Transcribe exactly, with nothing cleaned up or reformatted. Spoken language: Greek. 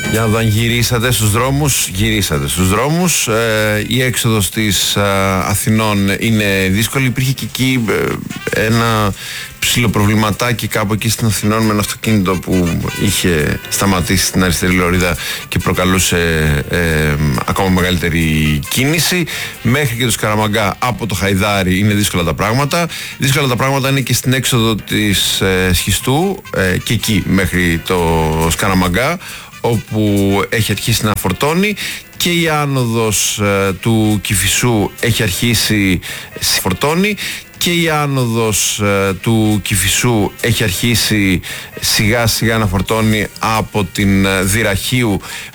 Για να δω αν γυρίσατε στους δρόμους. Γυρίσατε στους δρόμους. Ε, η έξοδος της ε, Αθηνών είναι δύσκολη. Υπήρχε και εκεί ε, ένα ψιλοπροβληματάκι κάπου εκεί στην Αθηνών με ένα αυτοκίνητο που είχε σταματήσει στην αριστερή λωρίδα και προκαλούσε ε, ακόμα μεγαλύτερη κίνηση. Μέχρι και το Σκαραμαγκά από το Χαϊδάρι είναι δύσκολα τα πράγματα. Δύσκολα τα πράγματα είναι και στην έξοδο της ε, Σχιστού ε, και εκεί μέχρι το Σκαραμαγκά, όπου έχει αρχίσει να φορτώνει, και η άνοδος ε, του Κηφισού έχει αρχίσει να φορτώνει και η άνοδος ε, του Κηφισού έχει αρχίσει σιγά σιγά να φορτώνει από την ε, Δυραχείου